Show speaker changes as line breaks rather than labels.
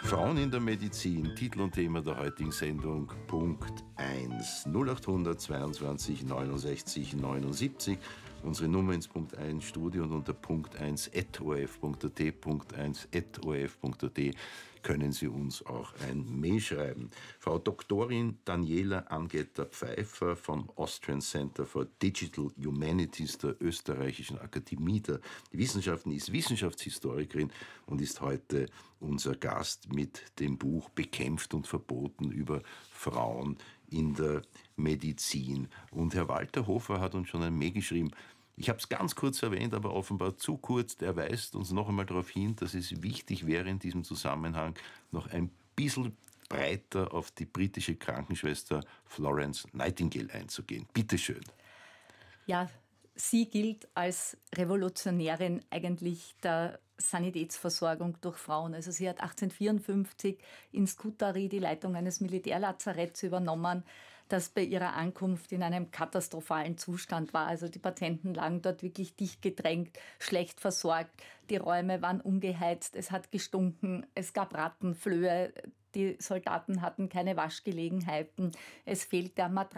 Frauen in der Medizin, Titel und Thema der heutigen Sendung, Punkt 1. 0800 22 69 79. Unsere Nummer ins Punkt 1 Studio und unter Punkt 1 @orf.at, Punkt 1 @orf.at können Sie uns auch ein Mail schreiben. Frau Doktorin Daniela Angetter-Pfeiffer vom Austrian Center for Digital Humanities der Österreichischen Akademie der Wissenschaften ist Wissenschaftshistorikerin und ist heute unser Gast mit dem Buch Bekämpft und Verboten über Frauen in der Medizin. Und Herr Walter Hofer hat uns schon ein Mail geschrieben. Ich habe es ganz kurz erwähnt, aber offenbar zu kurz. Der weist uns noch einmal darauf hin, dass es wichtig wäre, in diesem Zusammenhang noch ein bisschen breiter auf die britische Krankenschwester Florence Nightingale einzugehen. Bitte schön.
Ja, sie gilt als Revolutionärin eigentlich der Sanitätsversorgung durch Frauen. Also sie hat 1854 in Scutari die Leitung eines Militärlazaretts übernommen, das bei ihrer Ankunft in einem katastrophalen Zustand war. Also die Patienten lagen dort wirklich dicht gedrängt, schlecht versorgt. Die Räume waren ungeheizt, es hat gestunken, es gab Ratten, Flöhe. Die Soldaten hatten keine Waschgelegenheiten, es fehlte an Matratzen.